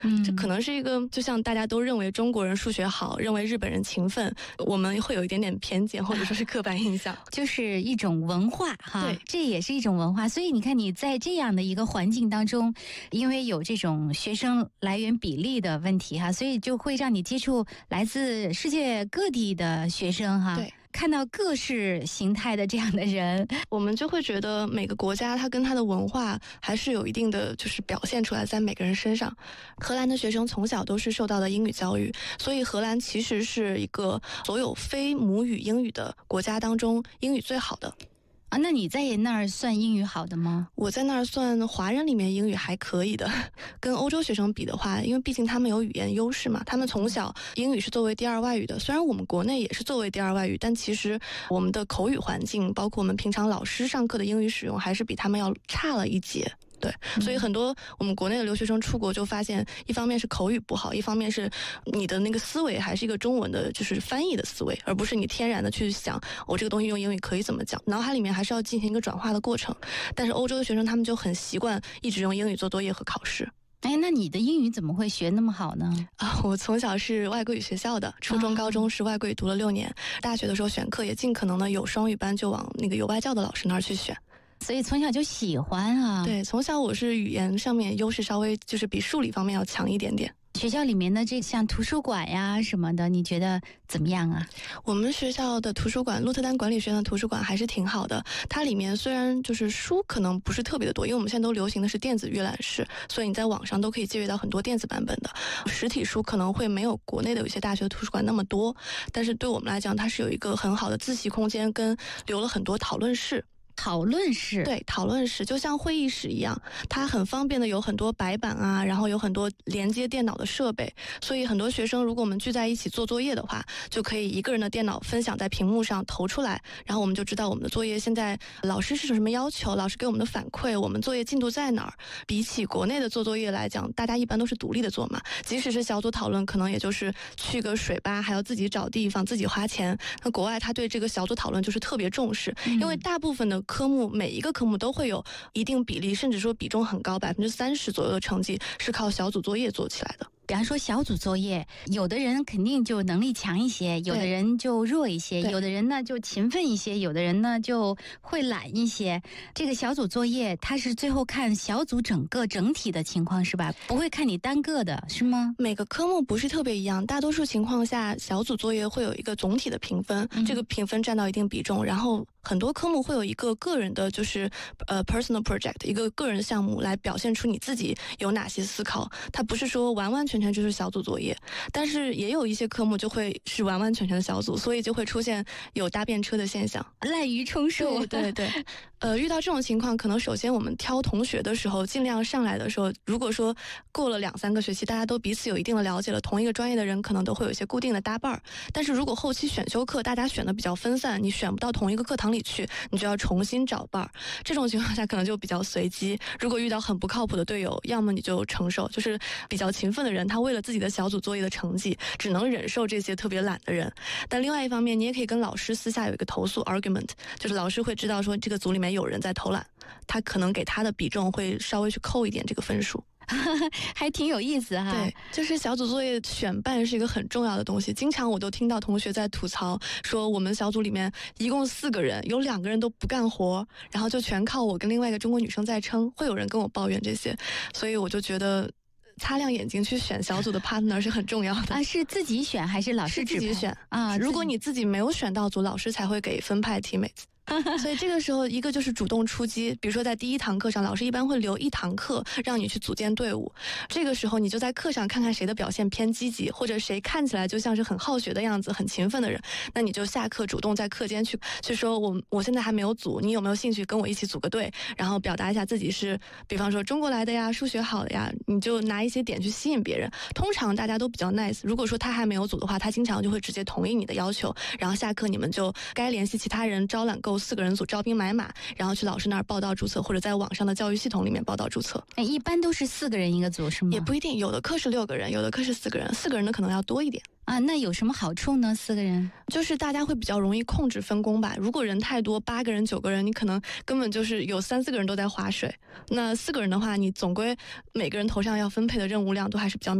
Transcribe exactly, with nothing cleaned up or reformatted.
嗯，这可能是一个就像大家都认为中国人数学好，认为日本人勤奋，我们会有一点点偏见或者说是刻板印象， 就是一种文化哈。 对， 这也是一种文化。所以你看你在这样的一个环境当中，因为有这种学生来源比例的问题哈，所以就会让你接触来自世界各地的学生哈。 对， 看到各式形态的这样的人， 我们就会觉得每个国家它跟它的文化还是有一定的就是表现出来在每个人身上。荷兰的学生从小都是受到的英语教育，所以荷兰其实是一个所有非母语英语的国家当中英语最好的。 啊，那你在那儿算英语好的吗？ 我在那儿算华人里面英语还可以的。跟欧洲学生比的话，因为毕竟他们有语言优势嘛，他们从小英语是作为第二外语的。虽然我们国内也是作为第二外语，但其实我们的口语环境，包括我们平常老师上课的英语使用，还是比他们要差了一截。对，所以很多我们国内的留学生出国就发现，一方面是口语不好，一方面是你的那个思维还是一个中文的就是翻译的思维，而不是你天然的去想我、哦、这个东西用英语可以怎么讲，脑海里面还是要进行一个转化的过程。但是欧洲的学生他们就很习惯一直用英语做作业和考试。 哎，那你的英语怎么会学那么好呢？ 啊，我从小是外国语学校的，初中、高中是外国语读了六年，哦、大学的时候选课也尽可能的有双语班就往那个有外教的老师那儿去选。 所以从小就喜欢啊。 对，从小我是语言上面优势稍微就是比数理方面要强一点点。 学校里面的这像图书馆呀什么的，你觉得怎么样啊？ 我们学校的图书馆，鹿特丹管理学院的图书馆还是挺好的。它里面虽然就是书可能不是特别的多，因为我们现在都流行的是电子阅览室，所以你在网上都可以借阅到很多电子版本的实体书，可能会没有国内的有一些大学的图书馆那么多。但是对我们来讲，它是有一个很好的自习空间，跟留了很多讨论室。 讨论室， 对，讨论室就像会议室一样，它很方便的有很多白板啊，然后有很多连接电脑的设备，所以很多学生如果我们聚在一起做作业的话，就可以一个人的电脑分享在屏幕上投出来，然后我们就知道我们的作业现在老师是什么要求，老师给我们的反馈，我们作业进度在哪儿。比起国内的做作业来讲，大家一般都是独立的做嘛，即使是小组讨论，可能也就是去个水吧，还要自己找地方，自己花钱。那国外他对这个小组讨论就是特别重视，因为大部分的科目每一个科目都会有一定比例，甚至说比重很高，百分之三十左右的成绩是靠小组作业做起来的。 比方说小组作业，有的人肯定就能力强一些，有的人就弱一些，有的人呢就勤奋一些，有的人呢就会懒一些。这个小组作业它是最后看小组整个整体的情况是吧？不会看你单个的是吗？ 每个科目不是特别一样，大多数情况下小组作业会有一个总体的评分，嗯、这个评分占到一定比重，然后很多科目会有一个个人的就是呃 personal project， 一个个人项目来表现出你自己有哪些思考，它不是说完完全全就是小组作业，但是也有一些科目就会是完完全全的小组，所以就会出现有搭便车的现象， 滥竽充数。 对对对，呃，遇到这种情况，可能首先我们挑同学的时候，尽量上来的时候，如果说过了两三个学期，大家都彼此有一定的了解了，同一个专业的人可能都会有一些固定的搭伴儿。但是如果后期选修课大家选的比较分散，你选不到同一个课堂里去，你就要重新找伴儿。这种情况下可能就比较随机。如果遇到很不靠谱的队友，要么你就承受，就是比较勤奋的人，他为了自己的小组作业的成绩，只能忍受这些特别懒的人。但另外一方面，你也可以跟老师私下有一个投诉 argument， 就是老师会知道说这个组里面有人在偷懒，他可能给他的比重会稍微去扣一点这个分数。 还挺有意思哈。 对，就是小组作业选伴是一个很重要的东西。经常我都听到同学在吐槽说，我们小组里面一共四个人，有两个人都不干活，然后就全靠我跟另外一个中国女生在撑，会有人跟我抱怨这些，所以我就觉得擦亮眼睛去选小组的 partner 是很重要的啊。是自己选还是老师自己选啊？ 如果你自己没有选到组，老师才会给分派 teammates。所以这个时候，一个就是主动出击，比如说在第一堂课上，老师一般会留一堂课让你去组建队伍。这个时候，你就在课上看看谁的表现偏积极，或者谁看起来就像是很好学的样子、很勤奋的人，那你就下课主动在课间去去说，我我现在还没有组，你有没有兴趣跟我一起组个队？然后表达一下自己是，比方说中国来的呀，数学好的呀，你就拿一些点去吸引别人。通常大家都比较 nice， 如果说他还没有组的话，他经常就会直接同意你的要求，然后下课你们就该联系其他人招揽够四个人组招兵买马，然后去老师那儿报到注册，或者在网上的教育系统里面报到注册。 哎，一般都是四个人一个组是吗？ 也不一定，有的课是六个人，有的课是四个人，四个人的可能要多一点。 啊，那有什么好处呢？四个人就是大家会比较容易控制分工吧。如果人太多，八个人、九个人，你可能根本就是有三四个人都在划水。那四个人的话，你总归每个人头上要分配的任务量都还是比较